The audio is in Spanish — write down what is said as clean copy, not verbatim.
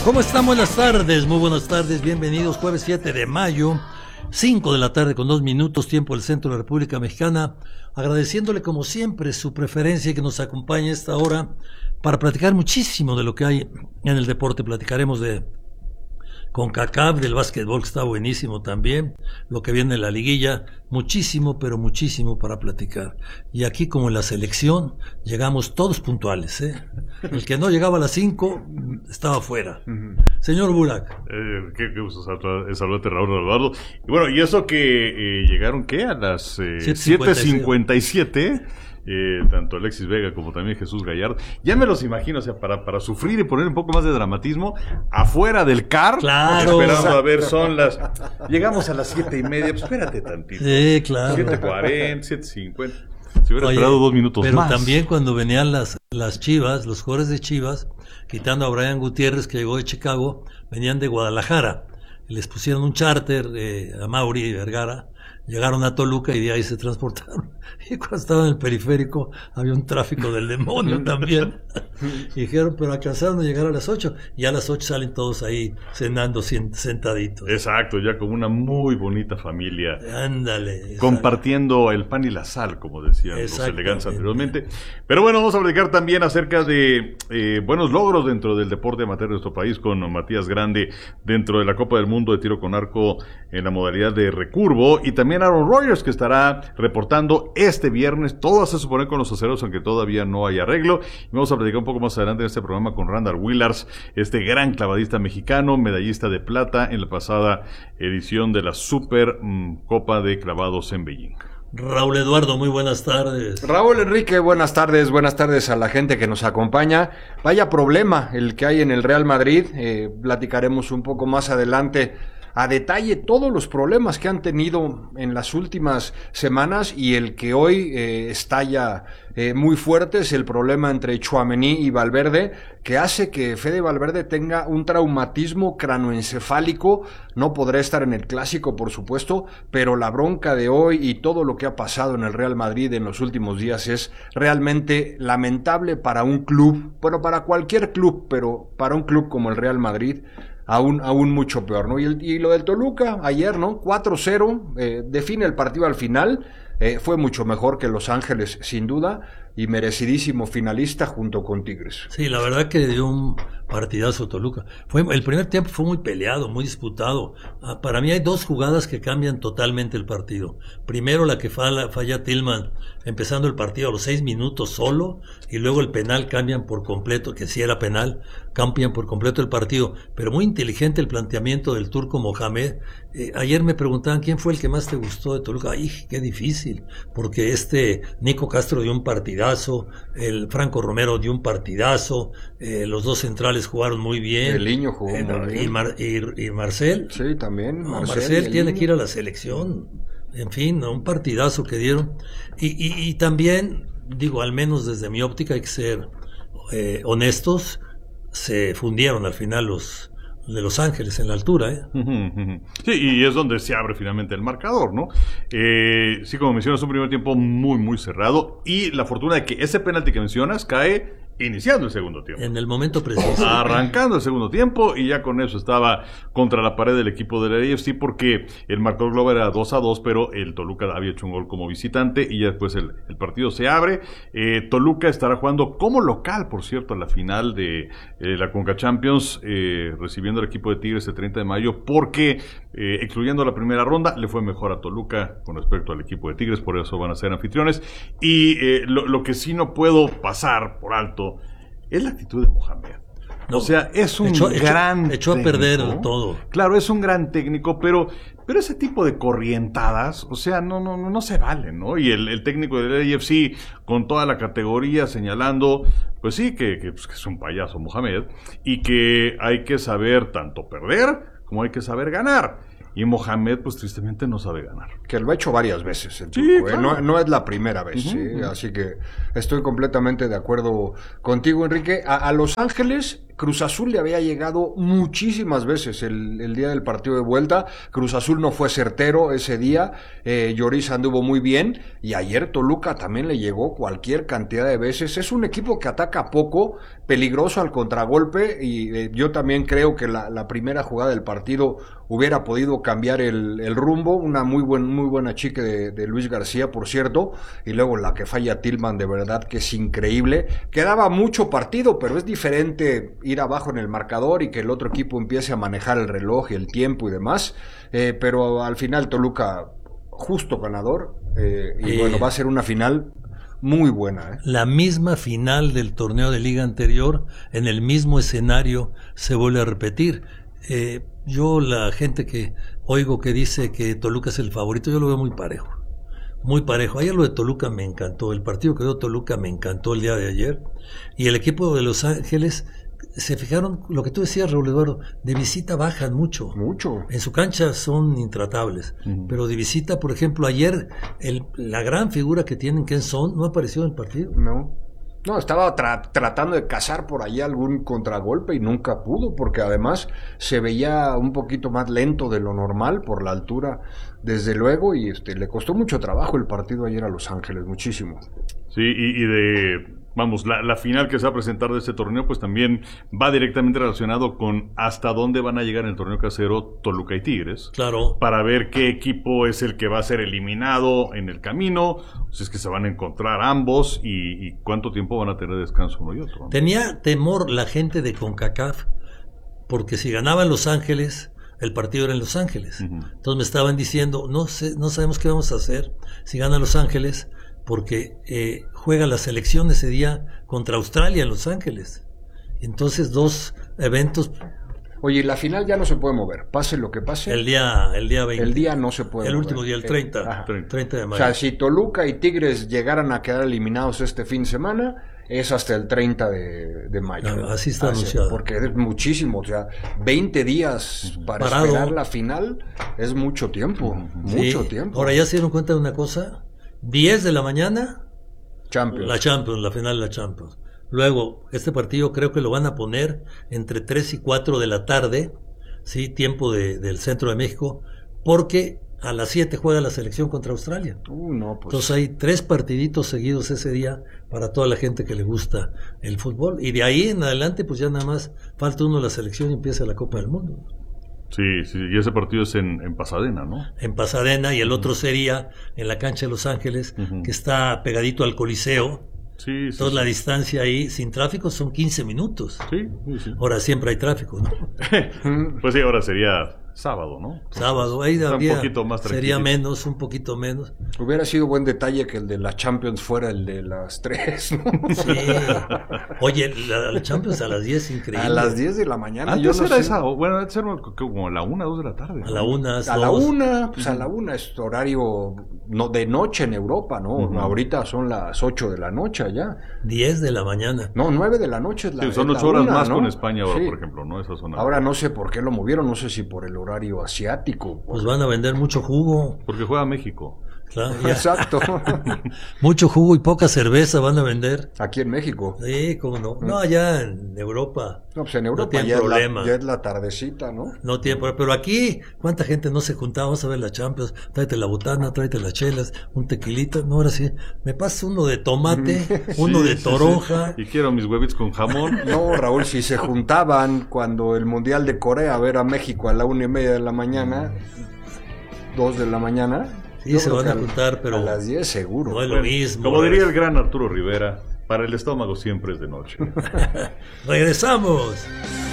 ¿Cómo están? Buenas tardes, muy buenas tardes, bienvenidos. Jueves 7 de mayo, 5 de la tarde con 2 minutos, tiempo del centro de la República Mexicana. Agradeciéndole como siempre su preferencia y que nos acompañe a esta hora para platicar muchísimo de lo que hay en el deporte. Platicaremos de CONCACAF, del básquetbol, que está buenísimo también, lo que viene en la liguilla, muchísimo, pero muchísimo para platicar. Y aquí, como en la selección, llegamos todos puntuales, ¿eh? El que no llegaba a las 5 estaba fuera. Señor Burak. Qué gusto saludarte, Raúl Eduardo. Y bueno, y eso que llegaron, ¿qué? A las 7:57. Tanto Alexis Vega como también Jesús Gallardo, ya me los imagino, o sea, para sufrir y poner un poco más de dramatismo, afuera del CAR, claro, esperando a ver, llegamos a las 7:30, pues espérate tantito. Sí, claro. 7:40, 7:50. Si hubiera esperado 2 minutos pero más. Pero también cuando venían las Chivas, los jugadores de Chivas, quitando a Brian Gutiérrez, que llegó de Chicago, venían de Guadalajara. Les pusieron un charter a Mauri y Vergara. Llegaron a Toluca y de ahí se transportaron. Y cuando estaban en el periférico había un tráfico del demonio también. Y dijeron, pero alcanzaron a llegar a las 8. Y a las 8 salen todos ahí cenando sentaditos. Exacto, ya como una muy bonita familia. Ándale. Compartiendo el pan y la sal, como decían los elegantes anteriormente. Pero bueno, vamos a platicar también acerca de buenos logros dentro del deporte amateur de nuestro país con Matías Grande dentro de la Copa del Mundo de tiro con arco en la modalidad de recurvo. Y también Aaron Rodgers, que estará reportando este viernes. Todo se supone con los aceros, aunque todavía no hay arreglo. Y vamos a platicar un poco más adelante en este programa con Randall Willars, este gran clavadista mexicano, medallista de plata en la pasada edición de la Super Copa de Clavados en Beijing. Raúl Eduardo, muy buenas tardes. Raúl Enrique, buenas tardes a la gente que nos acompaña. Vaya problema el que hay en el Real Madrid, platicaremos un poco más adelante a detalle todos los problemas que han tenido en las últimas semanas, y el que hoy estalla muy fuerte es el problema entre Tchouaméni y Valverde, que hace que Fede Valverde tenga un traumatismo cranoencefálico. No podrá estar en el Clásico, por supuesto, pero la bronca de hoy y todo lo que ha pasado en el Real Madrid en los últimos días es realmente lamentable para un club, bueno, para cualquier club, pero para un club como el Real Madrid aún mucho peor, ¿no? Y lo del Toluca ayer, ¿no? 4-0, define el partido al final, fue mucho mejor que Los Ángeles, sin duda, y merecidísimo finalista junto con Tigres. Sí, la verdad que dio un partidazo Toluca. El primer tiempo fue muy peleado, muy disputado. Para mí hay 2 jugadas que cambian totalmente el partido. Primero la que falla Tillman empezando el partido a los 6 minutos solo, y luego el penal cambian por completo, que sí era penal, cambian por completo el partido. Pero muy inteligente el planteamiento del turco Mohamed. Ayer me preguntaban quién fue el que más te gustó de Toluca. Ay, qué difícil, porque Nico Castro dio un partidazo, el Franco Romero dio un partidazo, los 2 centrales jugaron muy bien. El Niño jugó muy bien. Y Marcel. Sí, también. Marcel tiene que ir a la selección. En fin, un partidazo que dieron. Y también, digo, al menos desde mi óptica hay que ser honestos, se fundieron al final los de Los Ángeles en la altura, ¿eh? Sí, y es donde se abre finalmente el marcador, ¿no? Sí, como mencionas, un primer tiempo muy, muy cerrado, y la fortuna de que ese penalti que mencionas cae iniciando el segundo tiempo. En el momento preciso. Arrancando el segundo tiempo, y ya con eso estaba contra la pared del equipo de la AFC, porque el marcador global era 2-2, pero el Toluca había hecho un gol como visitante, y ya después el partido se abre. Toluca estará jugando como local, por cierto, a la final de la Conca Champions, recibiendo al equipo de Tigres el 30 de mayo, porque excluyendo la primera ronda, le fue mejor a Toluca con respecto al equipo de Tigres, por eso van a ser anfitriones. Y lo que sí no puedo pasar por alto es la actitud de Mohamed. No, o sea, es un gran técnico. Echó a perder todo. Claro, es un gran técnico, pero ese tipo de corrientadas, o sea, no se valen, ¿no? Y el técnico del AFC, con toda la categoría, señalando, pues sí, que es un payaso Mohamed, y que hay que saber tanto perder como hay que saber ganar. Y Mohamed, pues tristemente no sabe ganar. Que lo ha hecho varias veces el turco, sí, claro. No es la primera vez, ¿sí? Así que estoy completamente de acuerdo contigo, Enrique. A Los Ángeles Cruz Azul le había llegado muchísimas veces el día del partido de vuelta. Cruz Azul no fue certero ese día. Lloris anduvo muy bien. Y ayer Toluca también le llegó cualquier cantidad de veces. Es un equipo que ataca poco, peligroso al contragolpe. Y yo también creo que la primera jugada del partido hubiera podido cambiar el rumbo. Una muy buena chica de Luis García, por cierto. Y luego la que falla Tillman, de verdad que es increíble. Quedaba mucho partido, pero es diferente ir abajo en el marcador y que el otro equipo empiece a manejar el reloj y el tiempo y demás, pero al final Toluca justo ganador, y bueno, va a ser una final muy buena. La misma final del torneo de liga anterior, en el mismo escenario, se vuelve a repetir. Yo, la gente que oigo que dice que Toluca es el favorito, yo lo veo muy parejo. Muy parejo. Ayer lo de Toluca me encantó. El partido que dio Toluca me encantó el día de ayer. Y el equipo de Los Ángeles, se fijaron, lo que tú decías, Raúl Eduardo, de visita bajan mucho. Mucho. En su cancha son intratables. Pero de visita, por ejemplo, ayer, la gran figura que tienen, Ken Son, no apareció en el partido. No, estaba tratando de cazar por ahí algún contragolpe y nunca pudo, porque además se veía un poquito más lento de lo normal por la altura, desde luego, y le costó mucho trabajo el partido ayer a Los Ángeles, muchísimo. Sí, vamos, la final que se va a presentar de este torneo, pues también va directamente relacionado con hasta dónde van a llegar en el torneo casero Toluca y Tigres. Claro. Para ver qué equipo es el que va a ser eliminado en el camino, si es que se van a encontrar ambos y cuánto tiempo van a tener descanso uno y otro, ¿no? Tenía temor la gente de CONCACAF, porque si ganaban Los Ángeles, el partido era en Los Ángeles. Entonces me estaban diciendo, no sabemos qué vamos a hacer si gana Los Ángeles, porque juega la selección ese día contra Australia en Los Ángeles. Entonces 2 eventos. Oye, la final ya no se puede mover, pase lo que pase. El día 20. El día no se puede el mover. Último día, el 30. 30 de mayo. O sea, si Toluca y Tigres llegaran a quedar eliminados este fin de semana, es hasta el 30 de mayo. Así está anunciado. Porque es muchísimo, o sea, 20 días para Parado. esperar la final es mucho tiempo, mucho tiempo. Ahora ya se dieron cuenta de una cosa, 10 de la mañana, Champions. La final de la Champions. Luego, este partido creo que lo van a poner entre 3 y 4 de la tarde, ¿sí? Tiempo del centro de México, porque a las 7 juega la selección contra Australia. No, pues. Entonces hay 3 partiditos seguidos ese día para toda la gente que le gusta el fútbol. Y de ahí en adelante, pues ya nada más falta uno de la selección y empieza la Copa del Mundo. Sí, y ese partido es en Pasadena, ¿no? En Pasadena, y el otro sería en la cancha de Los Ángeles, que está pegadito al Coliseo. Sí. Entonces la distancia ahí, sin tráfico, son 15 minutos. Sí. Ahora siempre hay tráfico, ¿no? Pues sí, ahora sería sábado, ¿no? Entonces, sábado, ahí un poquito más sería un poquito menos. Hubiera sido buen detalle que el de la Champions fuera el de las 3, ¿no? Sí. Oye, la Champions a las 10, increíble. A las 10 de la mañana. Antes era esa, bueno, antes era como a la 1, 2 de la tarde. A la 1, a la 1, pues a la 1 es horario de noche en Europa, ¿no? Ahorita son las 8 de la noche allá. 10 de la mañana. No, 9 de la noche es la son 8 horas 1, más, ¿no? con España ahora, Sí. por ejemplo, ¿no? Esa zona. Ahora no sé por qué lo movieron, no sé si por el horario asiático. Pues van a vender mucho jugo. Porque juega México. Claro, exacto. Mucho jugo y poca cerveza van a vender. Aquí en México. Sí, cómo no. No, allá en Europa. No, pues en Europa no ya, problema. Ya es la tardecita, ¿no? No tiene problema. Pero aquí, ¿cuánta gente no se juntaba? Vamos a ver la Champions. Tráete la botana, tráete las chelas, un tequilita. No, ahora sí. Me pasa uno de tomate, uno de toronja. Sí. Y quiero mis huevitos con jamón. No, Raúl, si se juntaban cuando el Mundial de Corea a ver a México a la 1:30 de la mañana, 2 de la mañana. Sí, se van a juntar, pero a las 10 seguro. No es lo mismo. Como diría el gran Arturo Rivera, para el estómago siempre es de noche. Regresamos.